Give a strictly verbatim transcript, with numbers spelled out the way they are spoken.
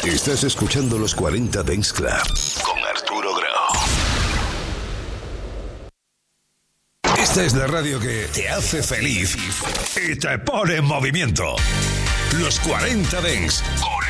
Estás escuchando los cuarenta Dance Club con Arturo Grau. Esta es la radio que te hace feliz y te pone en movimiento. Los cuarenta Dance con